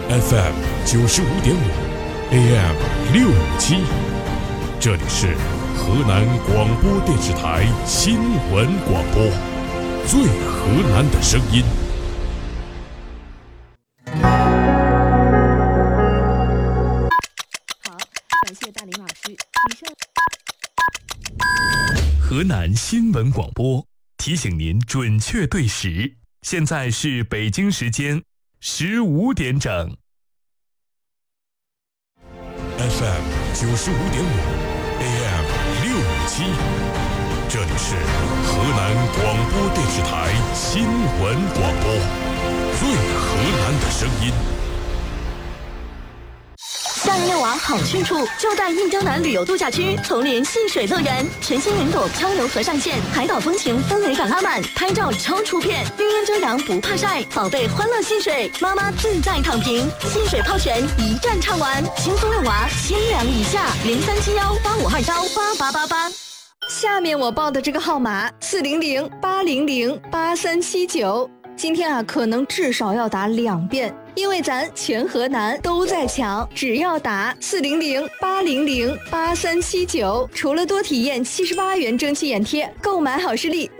FM 95.5 AM 657，这里是河南广播电视台新闻广播，最河南的声音。 好，感谢大林老师。以上。 河南新闻广播提醒您准确对时，现在是北京时间15点整。 FM 95.5 AM 657，这里是河南广播电视台新闻广播，最河南的声音。 夏日遛娃好去处，就在印江南旅游度假区丛林戏水乐园，全新云朵漂流河上线，海岛风情氛围感拉满，拍照超出片，绿荫遮阳不怕晒，宝贝欢乐戏水，妈妈自在躺平，戏水泡泉一站畅玩，轻松遛娃，千两以下，037185298888。下面我报的这个号码400-800-8379，今天可能至少要打2遍。因为咱全河南都在抢，只要打400-800-8379，除了多体验78元蒸汽眼贴，购买好视力